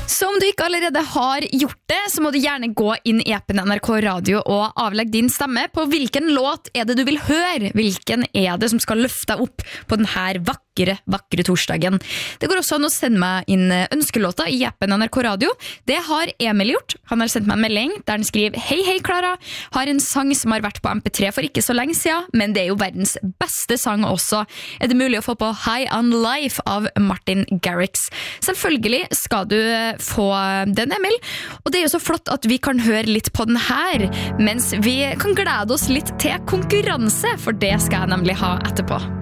Så om du ikke allerede har gjort det, så må du gjerne gå inn i appen NRK Radio og avlegge din stemme på hvilken låt er det du vil høre, hvilken er det som skal løfte deg opp på denne vakre torsdagen. Det går også an å sende meg inn ønskelåter i appen NRK Radio. Det har Emil gjort. Han har sendt meg en melding der han skriver: Hei Klara, har en sang som har vært på MP3 for ikke så lenge siden, men det er jo verdens beste sang også. Er det mulig å få på High on Life av Martin Garrix? Selvfølgelig skal du få den, Emil. Og det er jo så flott at vi kan høre litt på den her, mens vi kan glede oss litt til konkurranse, for det skal jeg nemlig ha etterpå.